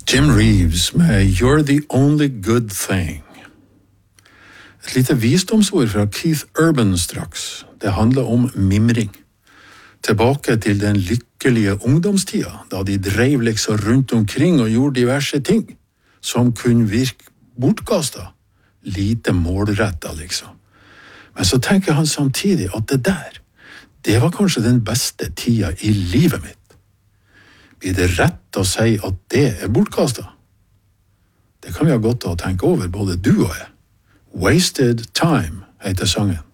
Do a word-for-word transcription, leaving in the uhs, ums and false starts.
Jim Reeves med You're the Only Good Thing. Et lite visdomsord fra Keith Urban straks. Det handler om mimring. Tilbake til den lykkelige ungdomstida, da de drev liksom rundt omkring og gjorde diverse ting, som kunne virke bortkastet. Lite målrettet, liksom. Men så tenker han samtidig at det der, det var kanskje den beste tida i livet mitt. Blir det rett å si at det er bortkastet? Det kan vi ha godt å tenke over, både du og jeg. Wasted Time heter sangen.